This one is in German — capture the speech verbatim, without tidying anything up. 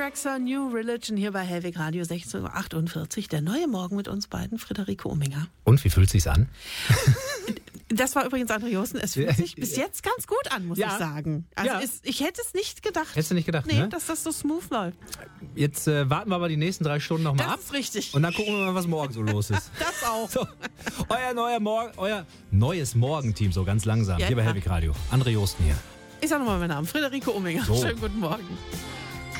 Rexha, New Religion hier bei Hellweg Radio sechzehn Uhr achtundvierzig. Der neue Morgen mit uns beiden, Friederike Ominger. Und wie fühlt es sich an? Das war übrigens André Josten. Es fühlt sich bis jetzt ganz gut an, muss ja. ich sagen. Also ja. es, ich hätte es nicht gedacht. Hättest du nicht gedacht, nee, ne? dass das so smooth läuft. Jetzt äh, warten wir aber die nächsten drei Stunden nochmal ab. Das ist richtig. Und dann gucken wir mal, was morgen so los ist. Das auch. So, euer, neuer Morgen, euer neues Morgenteam, so ganz langsam. Ja, hier bei ja. Hellweg Radio. André Josten hier. Ich sag nochmal meinen Namen. Friederike Ominger. So. Schönen guten Morgen.